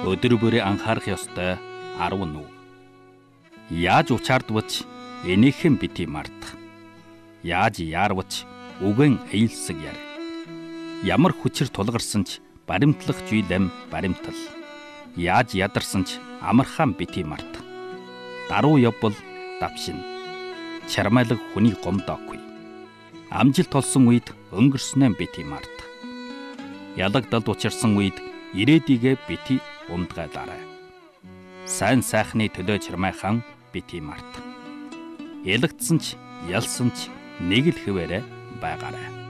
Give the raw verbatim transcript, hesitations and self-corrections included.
Өдөр бүрээ анхаарах ёстой арав нүг. Яаж учаардвч энийхэн бити мартах. Яаж яарвч үгэн эйлсэг яр. Ямар хүчээр тулгарсан ч баримтлах жийлэм баримтал. Яаж ядарсан ч амархан бити мартах. Даруу явбал давшин. Чармайлаг хүний гомдоогүй. Амжилт олсон үед өнгөрснөө бити мартах. Ялагдалд учирсан үед ирээдигээ бити ундгайлаарай. Сайн сайхны төлөө чармайхан бити мартах. Ялагдсан ч ялсан ч нэг л хэвээрээ байгаарай.